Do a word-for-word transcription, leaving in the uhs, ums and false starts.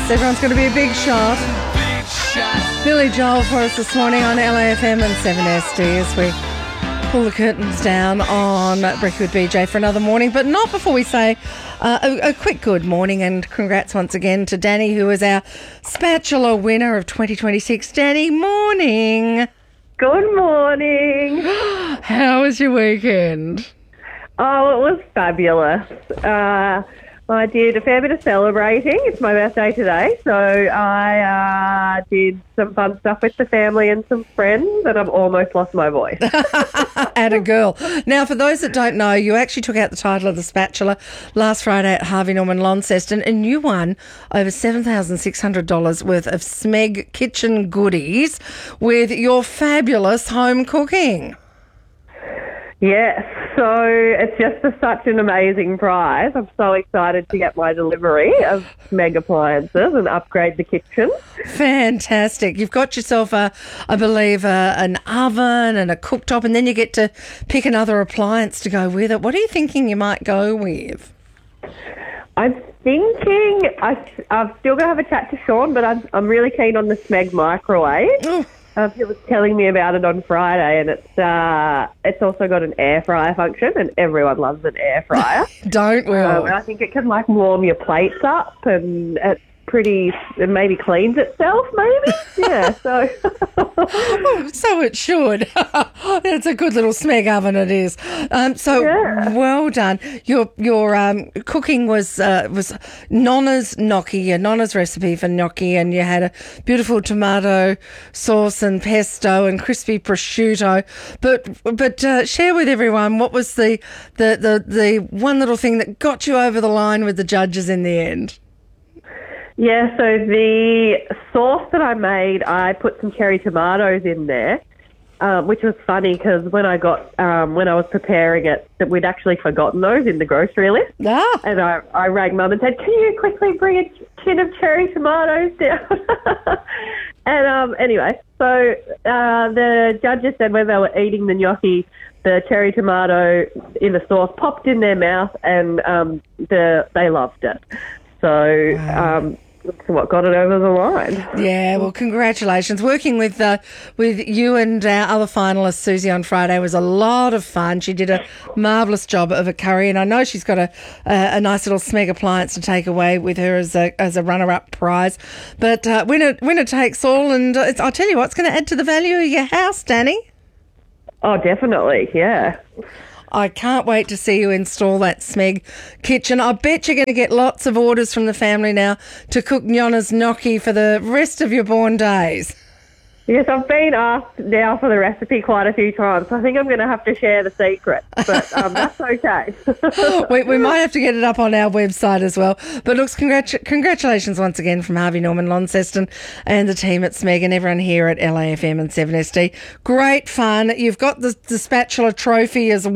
Yes, everyone's going to be a big shot. Big shot. Billy Joel for us this morning on L A F M and seven S D as we pull the curtains down on Breakfast with B J for another morning, but not before we say uh, a, a quick good morning and congrats once again to Danny, who is our Spatula winner of twenty twenty-six. Danny, morning. Good morning. How was your weekend? Oh, it was fabulous. Uh, I did a fair bit of celebrating. It's my birthday today, so I uh, did some fun stuff with the family and some friends, and I've almost lost my voice. Atta girl. Now, for those that don't know, you actually took out the title of the Spatula last Friday at Harvey Norman Launceston, and you won over seven thousand six hundred dollars worth of Smeg kitchen goodies with your fabulous home cooking. Yes, so it's just a, such an amazing prize. I'm so excited to get my delivery of Smeg appliances and upgrade the kitchen. Fantastic. You've got yourself, a, I believe, a, an oven and a cooktop, and then you get to pick another appliance to go with it. What are you thinking you might go with? I'm thinking I, I've still got to have a chat to Sean, but I'm, I'm really keen on the Smeg microwave. Oh. Um, he was telling me about it on Friday, and it's uh, it's also got an air fryer function, and everyone loves an air fryer. Don't we all? Um, and I think it can like warm your plates up, and it's pretty. It maybe cleans itself, maybe. Yeah. So. Oh, so it should. It's a good little Smeg oven. It is. Um, so Yeah. well done. Your your um, cooking was uh, was Nonna's gnocchi, your Nonna's recipe for gnocchi, and you had a beautiful tomato sauce and pesto and crispy prosciutto. But but uh, share with everyone what was the, the the the one little thing that got you over the line with the judges in the end. Yeah, so the sauce that I made, I put some cherry tomatoes in there, um, which was funny because when I got um, when I was preparing it, that we'd actually forgotten those in the grocery list. Ah. And I, I rang Mum and said, "Can you quickly bring a tin of cherry tomatoes down?" and um, anyway, so uh, the judges said when they were eating the gnocchi, the cherry tomato in the sauce popped in their mouth, and um, the they loved it. So. Wow. Um, That's what got it over the line. Yeah, well, congratulations. Working with uh, with you and our other finalist, Susie, on Friday was a lot of fun. She did a marvellous job of a curry, and I know she's got a a, a nice little Smeg appliance to take away with her as a as a runner-up prize. But uh, winner, winner takes all, and uh, it's, I'll tell you what, it's going to add to the value of your house, Danny. Oh, definitely, yeah. I can't wait to see you install that Smeg kitchen. I bet you're going to get lots of orders from the family now to cook Nonna's gnocchi for the rest of your born days. Yes, I've been asked now for the recipe quite a few times, so I think I'm going to have to share the secret, but um, that's okay. we, we might have to get it up on our website as well. But look, congratu- congratulations once again from Harvey Norman Launceston and the team at Smeg and everyone here at L A F M and seven S D. Great fun. You've got the, the Spatula trophy as well.